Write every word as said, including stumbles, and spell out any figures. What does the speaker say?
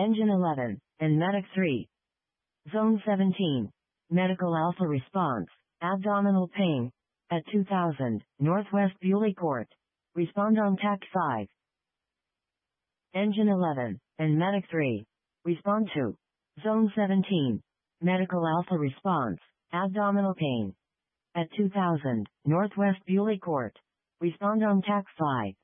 Engine eleven, and Medic three. Zone seventeen. Medical Alpha response. Abdominal pain. At two thousand, Northwest Bewley Court. Respond on T A C five. Engine eleven, and Medic three. Respond to. Zone seventeen. Medical Alpha response. Abdominal pain. At two thousand, Northwest Bewley Court. Respond on T A C five.